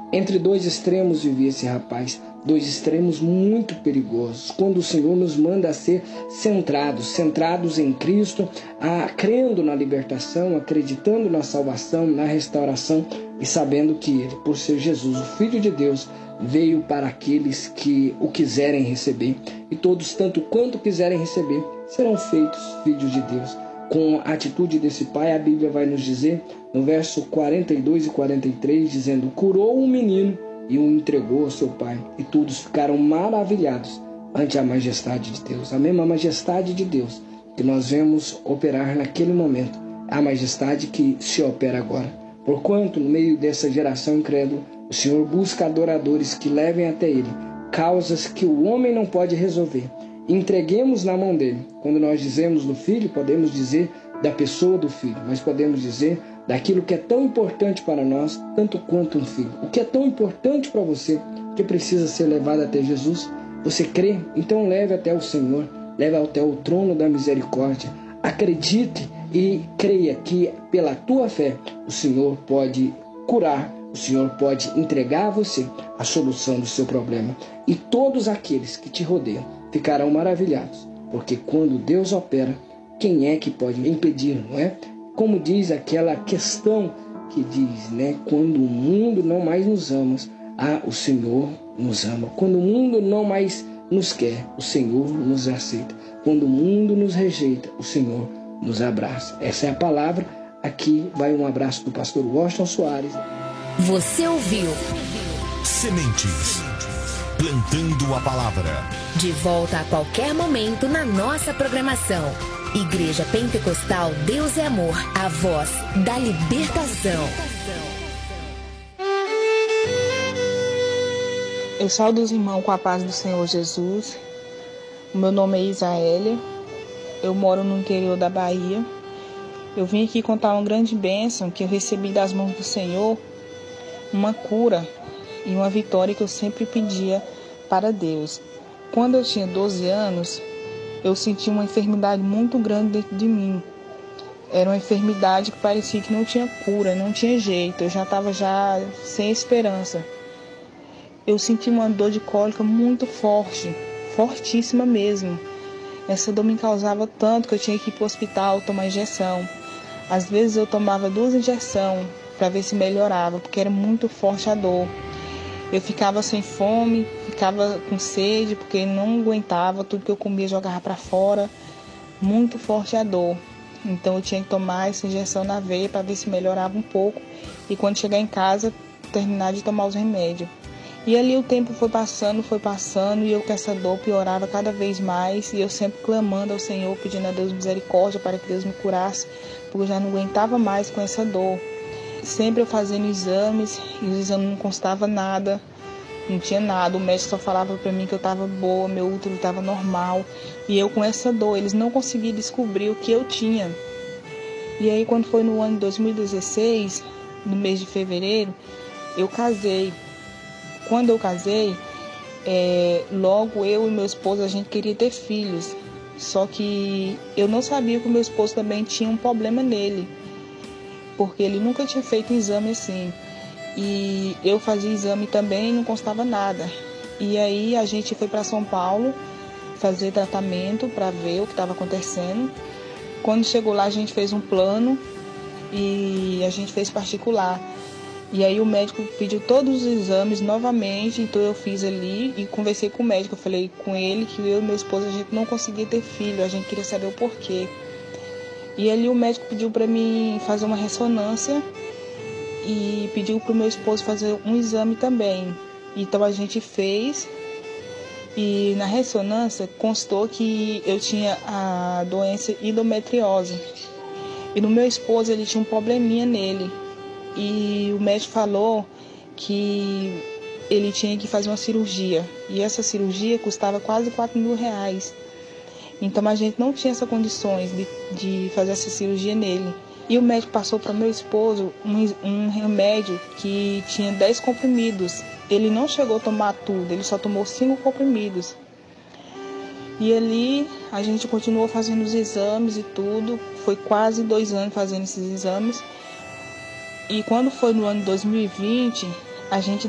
Entre dois extremos vivia esse rapaz, dois extremos muito perigosos, quando o Senhor nos manda a ser centrados em Cristo, crendo na libertação, acreditando na salvação, na restauração e sabendo que Ele, por ser Jesus, o Filho de Deus, veio para aqueles que o quiserem receber, e todos, tanto quanto quiserem receber, serão feitos filhos de Deus. Com a atitude desse pai, a Bíblia vai nos dizer, no verso 42 e 43, dizendo: curou um menino e o entregou ao seu pai, e todos ficaram maravilhados ante a majestade de Deus. A mesma majestade de Deus que nós vemos operar naquele momento, a majestade que se opera agora. Porquanto, no meio dessa geração incrédula, o Senhor busca adoradores que levem até Ele causas que o homem não pode resolver. Entreguemos na mão dele. Quando nós dizemos do Filho, podemos dizer da pessoa do Filho, mas podemos dizer daquilo que é tão importante para nós, tanto quanto um filho. O que é tão importante para você, que precisa ser levado até Jesus? Você crê? Então leve até o Senhor, leve até o trono da misericórdia. Acredite e creia que pela tua fé o Senhor pode curar, o Senhor pode entregar a você a solução do seu problema. E todos aqueles que te rodeiam ficarão maravilhados, porque quando Deus opera, quem é que pode impedir, não é? Como diz aquela questão que diz, né? Quando o mundo não mais nos ama, o Senhor nos ama. Quando o mundo não mais nos quer, o Senhor nos aceita. Quando o mundo nos rejeita, o Senhor nos abraça. Essa é a palavra. Aqui vai um abraço do pastor Washington Soares. Você ouviu Sementes, plantando a palavra. De volta a qualquer momento na nossa programação. Igreja Pentecostal Deus é Amor, a voz da libertação. Eu saúdo os irmãos com a paz do Senhor Jesus. O meu nome é Isaélia. Eu moro no interior da Bahia. Eu vim aqui contar uma grande bênção que eu recebi das mãos do Senhor, uma cura e uma vitória que eu sempre pedia para Deus. Quando eu tinha 12 anos, eu senti uma enfermidade muito grande dentro de mim. Era uma enfermidade que parecia que não tinha cura, não tinha jeito. Eu já estava sem esperança. Eu senti uma dor de cólica muito forte, fortíssima mesmo. Essa dor me causava tanto que eu tinha que ir para o hospital tomar injeção. Às vezes eu tomava 2 injeções para ver se melhorava, porque era muito forte a dor. Eu ficava sem fome, ficava com sede, porque não aguentava, tudo que eu comia jogava para fora. Muito forte a dor. Então eu tinha que tomar essa injeção na veia para ver se melhorava um pouco. E quando chegar em casa, terminar de tomar os remédios. E ali o tempo foi passando, e eu com essa dor piorava cada vez mais. E eu sempre clamando ao Senhor, pedindo a Deus misericórdia para que Deus me curasse, porque eu já não aguentava mais com essa dor. Sempre eu fazendo exames, e os exames não constavam nada, não tinha nada. O médico só falava para mim que eu estava boa, meu útero estava normal. E eu com essa dor, eles não conseguiam descobrir o que eu tinha. E aí quando foi no ano de 2016, no mês de fevereiro, eu casei. Quando eu casei, logo eu e meu esposo, a gente queria ter filhos. Só que eu não sabia que o meu esposo também tinha um problema nele, porque ele nunca tinha feito exame assim. E eu fazia exame também e não constava nada. E aí a gente foi para São Paulo fazer tratamento para ver o que estava acontecendo. Quando chegou lá, a gente fez um plano e a gente fez particular. E aí o médico pediu todos os exames novamente, então eu fiz ali e conversei com o médico. Eu falei com ele que eu e meu esposo, a gente não conseguia ter filho, a gente queria saber o porquê. E ali o médico pediu para mim fazer uma ressonância e pediu para o meu esposo fazer um exame também. Então a gente fez e na ressonância constou que eu tinha a doença endometriose. E no meu esposo ele tinha um probleminha nele. E o médico falou que ele tinha que fazer uma cirurgia. E essa cirurgia custava quase R$4.000. Então a gente não tinha essas condições de fazer essa cirurgia nele. E o médico passou para meu esposo um remédio que tinha 10 comprimidos. Ele não chegou a tomar tudo, ele só tomou 5 comprimidos. E ali a gente continuou fazendo os exames e tudo. Foi quase 2 anos fazendo esses exames. E quando foi no ano 2020, a gente